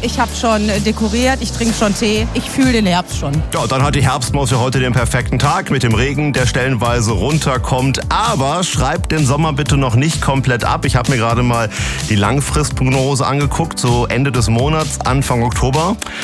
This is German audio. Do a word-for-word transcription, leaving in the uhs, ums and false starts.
ich habe schon dekoriert, ich trinke schon Tee. Ich fühle den Herbst schon. Ja, dann hat die Herbstmaus ja heute den perfekten Tag mit dem Regen, der stellenweise runterkommt. Aber schreibt den Sommer bitte noch nicht komplett ab. Ich habe mir gerade mal die Langfristprognose angeguckt, so Ende des Monats, Anfang Oktober.